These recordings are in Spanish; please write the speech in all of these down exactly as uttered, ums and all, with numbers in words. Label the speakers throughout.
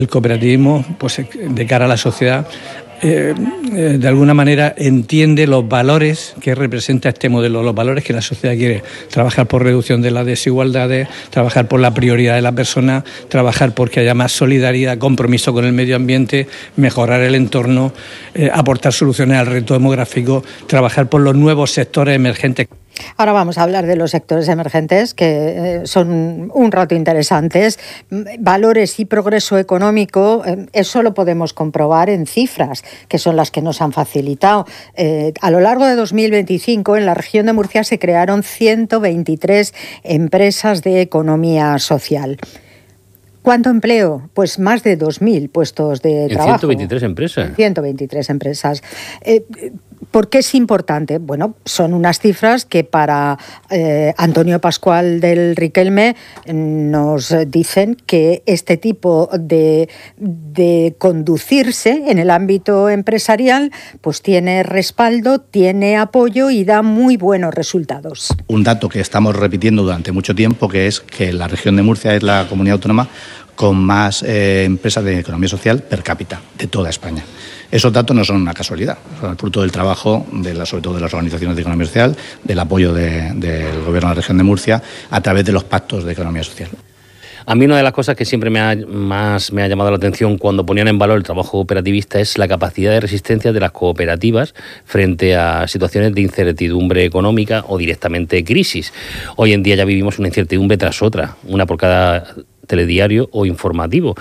Speaker 1: El cooperativismo, pues de cara a la sociedad, eh, eh, de alguna manera entiende los valores que representa este modelo, los valores que la sociedad quiere. Trabajar por reducción de las desigualdades, trabajar por la prioridad de la persona, trabajar porque haya más solidaridad, compromiso con el medio ambiente, mejorar el entorno, eh, aportar soluciones al reto demográfico, trabajar por los nuevos sectores emergentes.
Speaker 2: Ahora vamos a hablar de los sectores emergentes, que eh, son un rato interesantes. Valores y progreso económico, eh, eso lo podemos comprobar en cifras, que son las que nos han facilitado. Eh, a lo largo de dos mil veinticinco, en la región de Murcia se crearon ciento veintitrés empresas de economía social. ¿Cuánto empleo? Pues más de dos mil puestos de trabajo.
Speaker 3: ¿En ciento veintitrés empresas?
Speaker 2: ciento veintitrés empresas. Eh, ¿Por qué es importante? Bueno, son unas cifras que para eh, Antonio Pascual del Riquelme nos dicen que este tipo de, de conducirse en el ámbito empresarial pues tiene respaldo, tiene apoyo y da muy buenos resultados.
Speaker 4: Un dato que estamos repitiendo durante mucho tiempo, que es que la región de Murcia es la comunidad autónoma con más eh, empresas de economía social per cápita de toda España. Esos datos no son una casualidad, son el fruto del trabajo, de la, sobre todo de las organizaciones de economía social, del apoyo de, del Gobierno de la región de Murcia a través de los pactos de economía social.
Speaker 3: A mí una de las cosas que siempre me ha, más me ha llamado la atención cuando ponían en valor el trabajo cooperativista es la capacidad de resistencia de las cooperativas frente a situaciones de incertidumbre económica o directamente crisis. Hoy en día ya vivimos una incertidumbre tras otra, una por cada telediario o informativo,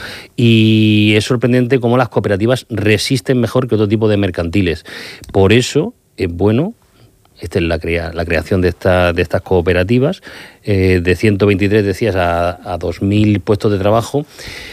Speaker 3: y es sorprendente cómo las cooperativas resisten mejor que otro tipo de mercantiles. Por eso es bueno, esta es la, crea, la creación de, esta, de estas cooperativas, eh, de ciento veintitrés, decías, a, a dos mil puestos de trabajo,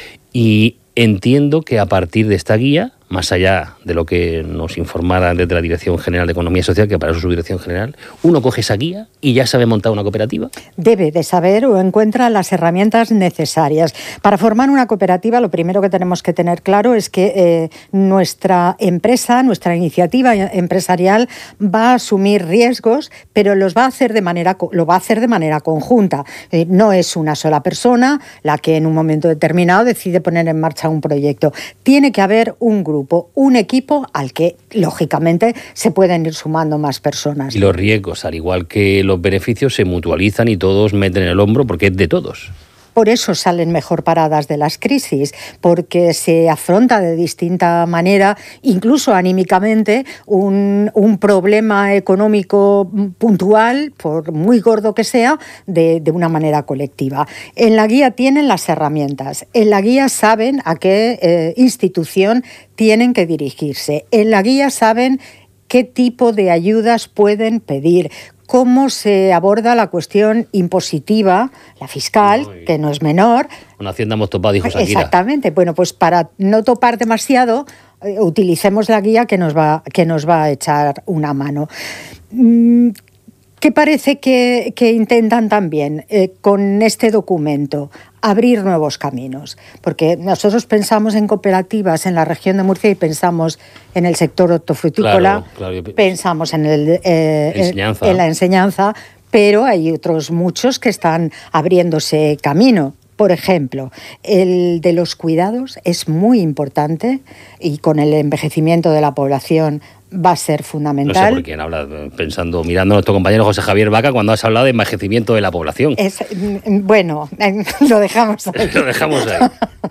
Speaker 3: y entiendo que a partir de esta guía, más allá de lo que nos informara desde la Dirección General de Economía Social, que para eso es su Dirección General, uno coge esa guía y ya sabe montar una cooperativa.
Speaker 2: Debe de saber o encuentra las herramientas necesarias. Para formar una cooperativa, lo primero que tenemos que tener claro es que eh, nuestra empresa, nuestra iniciativa empresarial va a asumir riesgos, pero los va a hacer de manera, lo va a hacer de manera conjunta. Eh, no es una sola persona la que en un momento determinado decide poner en marcha un proyecto. Tiene que haber un grupo. Un equipo al que, lógicamente, se pueden ir sumando más personas.
Speaker 3: Y los riesgos, al igual que los beneficios, se mutualizan y todos meten el hombro porque es de todos.
Speaker 2: Por eso salen mejor paradas de las crisis, porque se afronta de distinta manera, incluso anímicamente, un, un problema económico puntual, por muy gordo que sea, de, de una manera colectiva. En la guía tienen las herramientas, en la guía saben a qué eh, institución tienen que dirigirse, en la guía saben qué tipo de ayudas pueden pedir, cómo se aborda la cuestión impositiva, la fiscal, no, que no es menor.
Speaker 3: Una hacienda hemos topado, dijo Shakira.
Speaker 2: Exactamente. Bueno, pues para no topar demasiado, eh, utilicemos la guía que nos va, que nos va a echar una mano. Mm, ¿Qué parece que, que intentan también eh, con este documento? Abrir nuevos caminos, porque nosotros pensamos en cooperativas en la región de Murcia y pensamos en el sector hortofrutícola, claro, claro. pensamos en, el, eh, enseñanza. en la enseñanza, pero hay otros muchos que están abriéndose camino. Por ejemplo, el de los cuidados es muy importante y con el envejecimiento de la población va a ser fundamental.
Speaker 3: No sé por quién habla, pensando, mirando a nuestro compañero José Javier Vaca cuando has hablado de envejecimiento de la población.
Speaker 2: Es, bueno, lo dejamos ahí.
Speaker 3: lo dejamos ahí.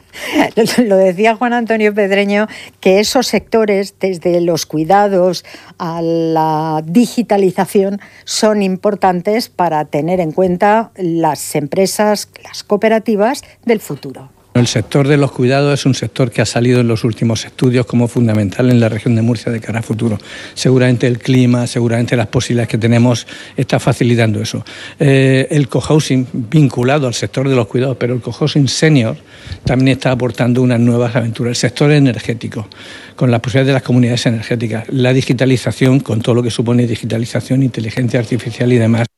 Speaker 2: Lo decía Juan Antonio Pedreño, que esos sectores, desde los cuidados a la digitalización, son importantes para tener en cuenta las empresas, las cooperativas del futuro.
Speaker 1: El sector de los cuidados es un sector que ha salido en los últimos estudios como fundamental en la región de Murcia de cara a futuro. Seguramente el clima, seguramente las posibilidades que tenemos está facilitando eso. Eh, el cohousing vinculado al sector de los cuidados, pero el cohousing senior también está aportando unas nuevas aventuras. El sector energético, con las posibilidades de las comunidades energéticas, la digitalización, con todo lo que supone digitalización, inteligencia artificial y demás.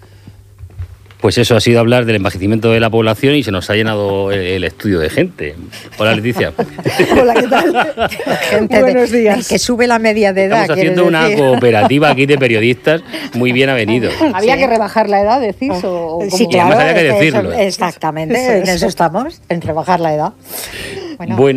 Speaker 3: Pues eso ha sido hablar del envejecimiento de la población y se nos ha llenado el, el estudio de gente. Hola, Leticia.
Speaker 2: Hola, ¿qué tal? Gente Buenos de, días. Que sube la media de edad.
Speaker 3: Estamos haciendo una
Speaker 2: decir?
Speaker 3: cooperativa aquí de periodistas muy bien avenidos.
Speaker 2: ¿Había sí. que rebajar la edad, decís? O,
Speaker 3: sí, claro. Además había que decirlo.
Speaker 2: Eso, exactamente, en eso estamos, en rebajar la edad. Bueno.
Speaker 3: Bueno,